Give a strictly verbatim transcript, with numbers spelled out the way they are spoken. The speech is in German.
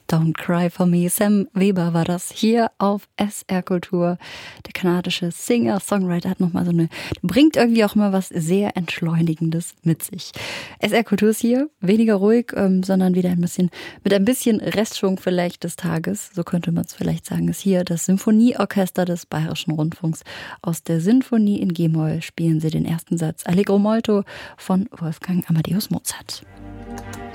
Don't Cry for Me. Sam Weber war das hier auf S R Kultur. Der kanadische Singer, Songwriter hat nochmal so eine, bringt irgendwie auch mal was sehr Entschleunigendes mit sich. S R Kultur ist hier, weniger ruhig, ähm, sondern wieder ein bisschen, mit ein bisschen Restschwung vielleicht des Tages, so könnte man es vielleicht sagen, ist hier das Symphonieorchester des Bayerischen Rundfunks. Aus der Sinfonie in G-Moll spielen sie den ersten Satz Allegro molto von Wolfgang Amadeus Mozart.